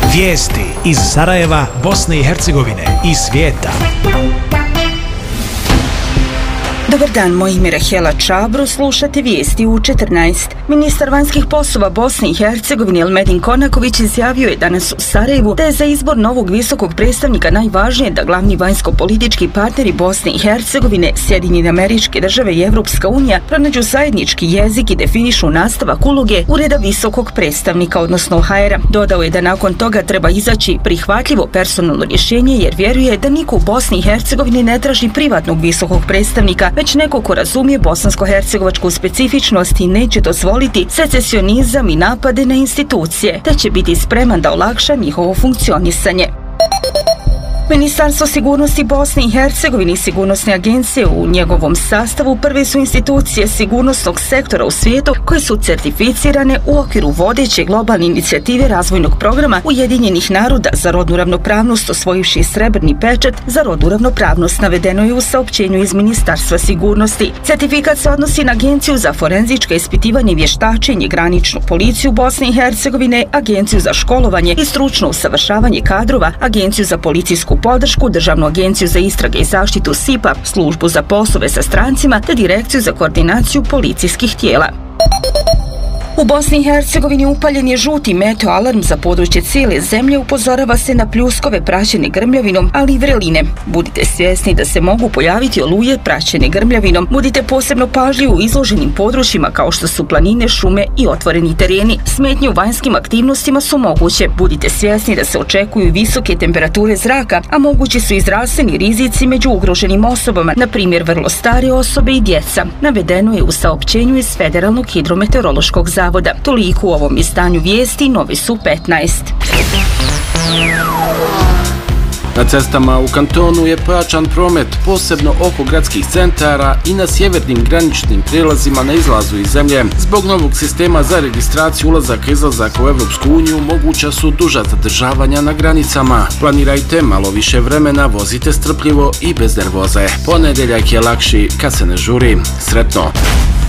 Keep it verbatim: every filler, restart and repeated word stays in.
Vijesti iz Sarajeva, Bosne i Hercegovine i svijeta. Dobar dan, moje ime je Rahela Čabro, slušate vijesti u četrnaest. Ministar vanjskih poslova Bosne i Hercegovine Elmedin Konaković izjavio je danas u Sarajevu da je za izbor novog visokog predstavnika najvažnije da glavni vanjsko-politički partneri Bosne i Hercegovine, Sjedinjene Američke Države i Evropska unija pronađu zajednički jezik i definišu nastavak uloge Ureda visokog predstavnika, odnosno O H R-a. Dodao je da nakon toga treba izaći prihvatljivo personalno rješenje jer vjeruje da niko u Bosni i Hercegovini ne traži privatnog visokog predstavnika, već neko ko razumije bosansko-hercegovačku specifičnost i neće dozvoliti secesionizam i napade na institucije, te će biti spreman da olakša njihovo funkcionisanje. Ministarstvo sigurnosti Bosne i Hercegovine i sigurnosne agencije u njegovom sastavu prve su institucije sigurnosnog sektora u svijetu koje su certificirane u okviru vodeće globalne inicijative razvojnog programa Ujedinjenih naroda za rodnu ravnopravnost, osvojivši srebrni pečat za rodnu ravnopravnost, navedeno je u saopćenju iz Ministarstva sigurnosti. Certifikat se odnosi na Agenciju za forenzičko ispitivanje i vještačenje, graničnu policiju Bosne i Hercegovine, Agenciju za školovanje i stručno usavršavanje kadrova, Agenciju za policijsku podršku, Državnu agenciju za istrage i zaštitu S I P A, službu za poslove sa strancima te Direkciju za koordinaciju policijskih tijela. U Bosni i Hercegovini upaljen je žuti meteo alarm za područje cijele zemlje, upozorava se na pljuskove praćene grmljavinom, ali i vreline. Budite svjesni da se mogu pojaviti oluje praćene grmljavinom. Budite posebno pažljivi u izloženim područjima kao što su planine, šume i otvoreni tereni. Smetnje u vanjskim aktivnostima su moguće. Budite svjesni da se očekuju visoke temperature zraka, a mogući su i zdravstveni rizici među ugroženim osobama, na primjer vrlo stare osobe i djeca. Navedeno je u saopćenju iz Federalnog hidrometeorološkog zavoda. Toliko u ovom izdanju vijesti, novi su petnaest. Na cestama u kantonu je pojačan promet, posebno oko gradskih centara i na sjevernim graničnim prijelazima na izlazu iz zemlje. Zbog novog sistema za registraciju ulazaka i izlazaka u Evropsku uniju moguća su duža zadržavanja na granicama. Planirajte malo više vremena, vozite strpljivo i bez nervoze. Ponedjeljak je lakši kad se ne žuri. Sretno!